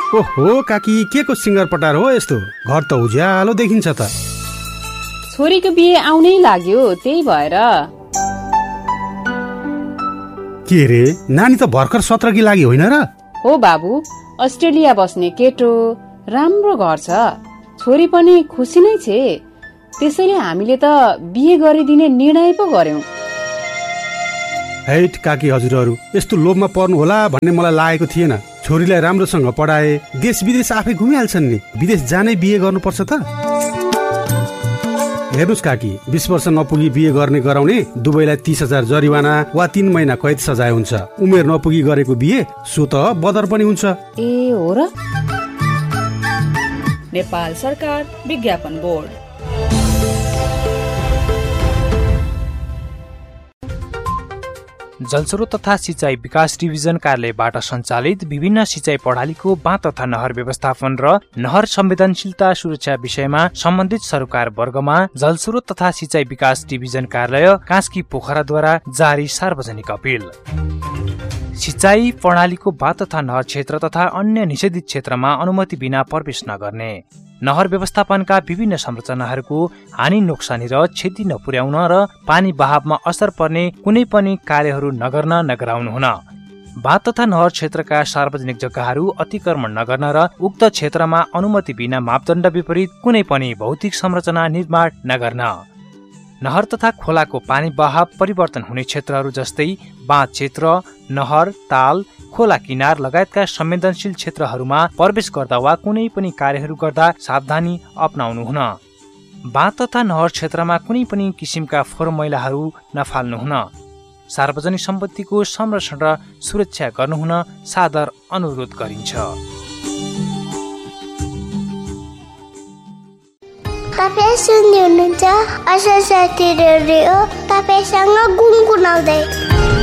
ओहो काकी, के को सिङ्गर पटार हो यस्तो? घर त उज्यालो देखिन्छ त। छोरीको बिहे आउनै लाग्यो, त्यही भएर। के रे, नानी त भर्खर 17 लागि होइन र? हो बाबु, अस्ट्रेलिया बस्ने केटो, राम्रो घर छ, छोरी पनि खुसी नै छे। त्यसैले हामीले त बिहे गरिदिने निर्णय पो गर्यौं। हैट काकी हजुरहरू, यस्तो लोभमा पर्नु होला भन्ने मलाई लागेको थिएन। छोरीलाई राम्रोसँग पढाए, देश विदेश आफै घुमिहाल्छन् नि। विदेश जानै बिहे गर्नुपर्छ त? हेर्नुस् काकी, 20 वर्ष नपुगी बिहे गर्ने गराउने दुवैलाई 30,000 जरिवाना वा 3 महिना कैद सजाय हुन्छ। उमेर नपुगी गरेको बिहे सो त बदर पनि हुन्छ। ए हो र? नेपाल सरकार विज्ञापन बोर्ड। जलस्रोत तथा सिंचाई विकास डिभिजन कार्यालयबाट सञ्चालित विभिन्न सिंचाई प्रणालीको बाँध तथा नहर व्यवस्थापन र नहर संवेदनशीलता सुरक्षा विषयमा सम्बन्धित सरोकार वर्गमा जलस्रोत तथा सिंचाई विकास डिभिजन कार्यालय कास्की पोखराद्वारा जारी सार्वजनिक अपील। सिंचाई प्रणालीको बाँध तथा नहर क्षेत्र तथा अन्य निषेधित क्षेत्रमा अनुमति बिना प्रवेश नगर्ने, नहर व्यवस्थापनका विभिन्न संरचनाहरूको हानि नोक्सानी र क्षति नपुर्याउन र पानी बहावमा असर पर्ने कुनै पनि कार्यहरू नगर्न नगराउनु हुन, बाँध तथा नहर क्षेत्रका सार्वजनिक जग्गाहरू अतिक्रमण नगर्न र उक्त क्षेत्रमा अनुमति बिना मापदण्ड विपरीत कुनै पनि भौतिक संरचना निर्माण नगर्न, नहर तथा खोलाको पानी बहाव परिवर्तन हुने क्षेत्रहरू जस्तै बाँध क्षेत्र, नहर, ताल, खोला किनार लगायतका संवेदनशील क्षेत्रहरूमा प्रवेश गर्दा वा कुनै पनि कार्यहरू गर्दा सावधानी अपनाउनु हुन, बाँध तथा नहर क्षेत्रमा कुनै पनि किसिमका फोहोर मैलाहरू नफाल्नु हुन, सार्वजनिक सम्पत्तिको संरक्षण र सुरक्षा गर्नुहुन सादर अनुरोध गरिन्छ। तपाईं सुन्दै हुनुहुन्छ आशा साथी रेडियो, तपाईसँग गुनगुनाउँदै।